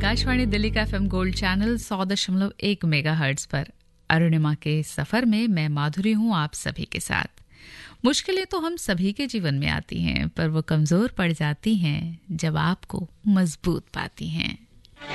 आकाशवाणी दिल्ली का FM gold channel 100.1 megahertz पर अरुणिमा के सफर में मैं माधुरी हूं आप सभी के साथ। मुश्किलें तो हम सभी के जीवन में आती हैं, पर वो कमजोर पड़ जाती हैं जब आपको मजबूत पाती हैं।